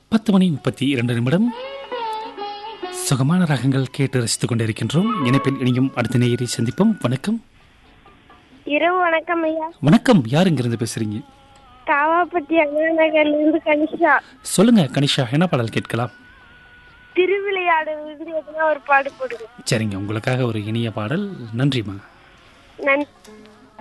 10:32 சுகமான ராகங்கள் கேட்டு ரசித்துக் கொண்டிருக்கின்றோம். இணைப்பில் இனியும் அடுத்த நேயரை சந்திப்போம். வணக்கம். இரவு வணக்கம் ஐயா. வணக்கம். யார் இங்கிருந்து பேசுறீங்க? காவாப்பட்டி அண்ணா நகர்லேருந்து கனிஷா. சொல்லுங்க கனிஷா, என்ன பாடல் கேட்கலாம்? திருவிளையாடு விருந்து எதுனா ஒரு பாடு போடுங்க. சரிங்க, உங்களுக்காக ஒரு இனிய பாடல். நன்றிம்மா. நன்றி.